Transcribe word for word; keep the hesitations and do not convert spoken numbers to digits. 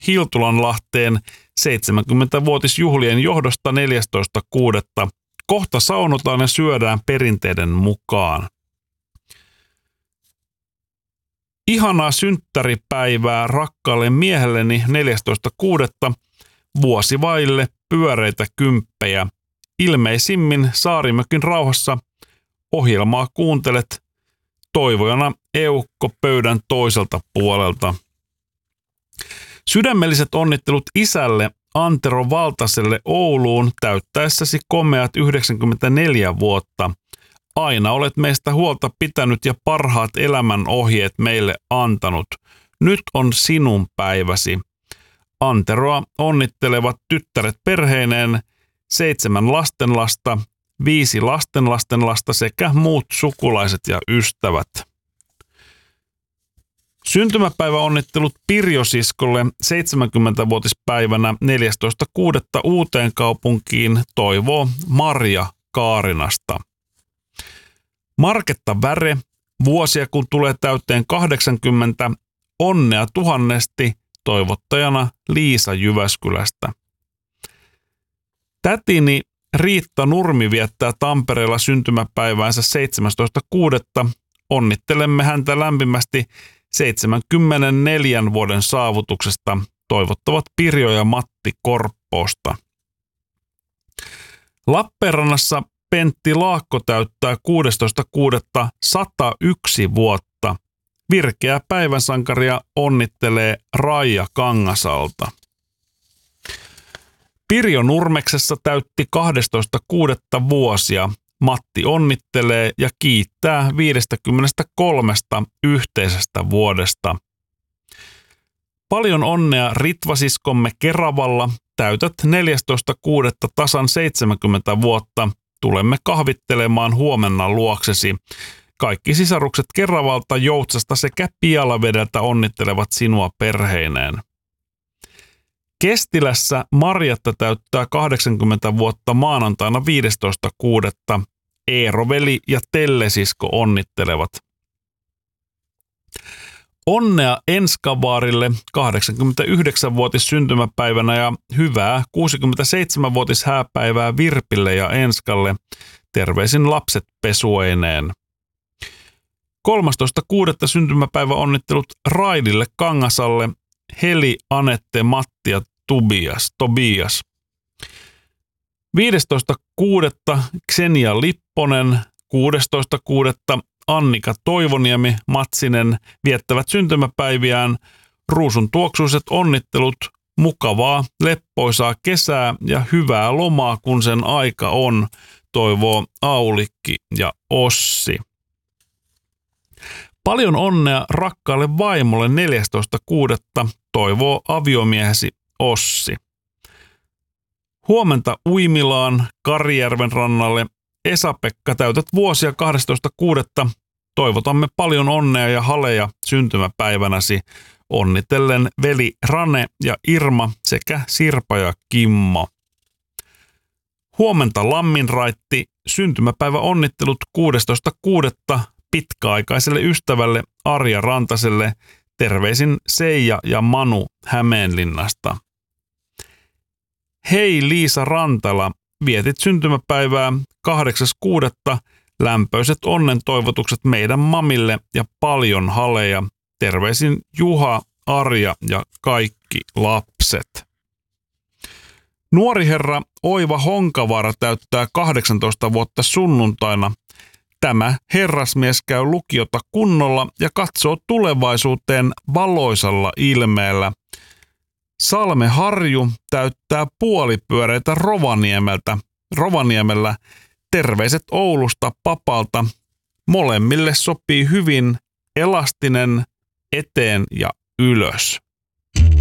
Hiltulanlahteen seitsemänkymmentävuotisjuhlien johdosta neljästoista kuudetta Kohta saunotaan ja syödään perinteiden mukaan. Ihanaa synttäripäivää rakkaalle miehelleni neljästoista kuudetta Vuosi vaille pyöreitä kymppejä. Ilmeisimmin Saarimökin rauhassa ohjelmaa kuuntelet toivojana Eukko pöydän toiselta puolelta. Sydämelliset onnittelut isälle Antero Valtaselle Ouluun täyttäessäsi komeat yhdeksänkymmentäneljä vuotta. Aina olet meistä huolta pitänyt ja parhaat elämän ohjeet meille antanut. Nyt on sinun päiväsi. Anteroa onnittelevat tyttäret perheineen, seitsemän lastenlasta, viisi lastenlastenlasta sekä muut sukulaiset ja ystävät. Syntymäpäiväonnittelut Pirjo-siskolle seitsemänkymmentävuotispäivänä neljästoista kuudetta Uuteenkaupunkiin toivoo Marja Kaarinasta. Marketta Väre, vuosia kun tulee täyteen kahdeksankymmentä, onnea tuhannesti, toivottajana Liisa Jyväskylästä. Tätini Riitta Nurmi viettää Tampereella syntymäpäiväänsä seitsemästoista kuudetta Onnittelemme häntä lämpimästi seitsemänkymmentäneljän vuoden saavutuksesta, toivottavat Pirjo ja Matti Korppoosta. Lappeenrannassa Pentti Laakko täyttää kuudestoista kuudetta sata yksi vuotta. Virkeä päivänsankaria onnittelee Raija Kangasalta. Pirjo Nurmeksessa täytti kahdestoista kuudetta vuosia. Matti onnittelee ja kiittää viidestäkymmenestäkolmesta yhteisestä vuodesta. Paljon onnea Ritvasiskomme Keravalla. Täytät neljästoista kuudetta tasan seitsemänkymmentä vuotta. Tulemme kahvittelemaan huomenna luoksesi. Kaikki sisarukset Keravalta, Joutsasta sekä Pialavedeltä onnittelevat sinua perheineen. Kestilässä Marjatta täyttää kahdeksankymmentä vuotta maanantaina viidestoista kuudetta Eero-veli ja Telle-sisko onnittelevat. Onnea Enskavaarille kahdeksankymmentäyhdeksänvuotis syntymäpäivänä ja hyvää kuusikymmentäseitsemänvuotis hääpäivää Virpille ja Enskalle. Terveisin lapset pesueineen. kolmastoista kuudetta syntymäpäivä onnittelut Raidille Kangasalle, Heli, Anette, Matti ja Tobias. Tobias. viidestoista kuudetta Ksenia Lipponen, kuudestoista kuudetta Annika Toivoniemi, Matsinen viettävät syntymäpäiviään. Ruusun tuoksuiset onnittelut, mukavaa, leppoisaa kesää ja hyvää lomaa, kun sen aika on, toivoo Aulikki ja Ossi. Paljon onnea rakkaalle vaimolle neljästoista kuudetta toivoo aviomiehesi Ossi. Huomenta Uimilaan Karijärven rannalle. Esa-Pekka, täytät vuosia kahdestoista kuudetta Toivotamme paljon onnea ja haleja syntymäpäivänäsi. Onnitellen veli Rane ja Irma sekä Sirpa ja Kimmo. Huomenta Lamminraitti. Syntymäpäivä onnittelut kuudestoista kuudetta pitkäaikaiselle ystävälle Arja Rantaselle. Terveisin Seija ja Manu Hämeenlinnasta. Hei Liisa Rantala, vietit syntymäpäivää kahdeksas kuudetta Lämpöiset onnen toivotukset meidän mamille ja paljon haleja. Terveisin Juha, Arja ja kaikki lapset. Nuori herra Oiva Honkavaara täyttää kahdeksantoista vuotta sunnuntaina. Tämä herrasmies käy lukiota kunnolla ja katsoo tulevaisuuteen valoisalla ilmeellä. Salme Harju täyttää puolipyöreitä Rovaniemeltä. Rovaniemellä terveiset Oulusta papalta. Molemmille sopii hyvin elastinen eteen ja ylös.